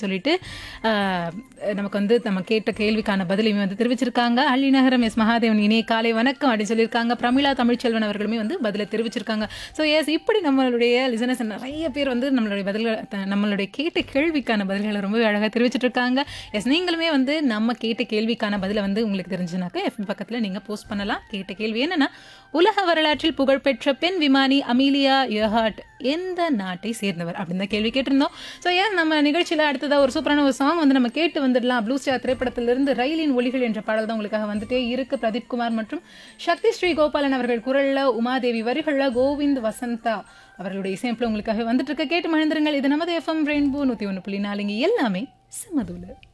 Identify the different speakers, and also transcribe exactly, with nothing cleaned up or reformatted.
Speaker 1: சொல்லிட்டு ஆஹ், நமக்கு வந்து நம்ம கேட்ட கேள்விக்கான பதிலையுமே வந்து தெரிவிச்சிருக்காங்க. அள்ளிநகரம் எஸ் மகாதேவன் இணைய காலை வணக்கம் அப்படின்னு சொல்லியிருக்காங்க. பிரமிளா தமிழ்ச்செல்வன் அவர்களுமே வந்து பதிலை தெரிவிச்சிருக்காங்க. ஸோ எஸ் இப்படி நம்மளுடைய லிசனர்ஸ் நிறைய பேர் வந்து நம்மளுடைய பதில்கள் த- நம்மளுடைய கேட்ட கேள்விக்கான பதில்களை ரொம்பவே அழகாக தெரிவிச்சிட்டு இருக்காங்க. எஸ் நீங்களுமே வந்து நம்ம கேட்ட கேள்விக்கான பதிலை வந்து உங்களுக்கு தெரிஞ்சுனாக்கா எஃபி பக்கத்தில் நீங்கள் போஸ்ட் பண்ணலாம். கேட்ட கேள்வி என்னன்னா, உலக வரலாற்றில் புகழ்பெற்ற பெண் விமானி அமீலியா எஹார்ட் எந்த நாட்டை சேர்ந்தவர் அப்படின்னு தான் கேள்வி கேட்டிருந்தோம். ஸோ ஏன் நம்ம நிகழ்ச்சியில் அடுத்ததாக ஒரு சூப்பரான ஒரு சாங் வந்து நம்ம கேட்டு வந்துடலாம். ப்ளூ ஸ்டார் திரைப்படத்திலிருந்து ரயிலின் ஒலிகள் என்ற பாடல் தான் உங்களுக்காக வந்துட்டே இருக்கு. பிரதீப் குமார் மற்றும் சக்தி ஸ்ரீ கோபாலன் அவர்கள் குரல்ல, உமாதேவி வரிகள்ல, கோவிந்த் வசந்தா அவர்களுடைய இசையமைப்பில் உங்களுக்காக வந்துட்டு இருக்க. கேட்டு மகிழ்ந்திருங்கள். இது நமது எஃப்எம் ரெயின்போ நூற்றி ஒன்று புள்ளி நாலுங்க எல்லாமே சமதுல.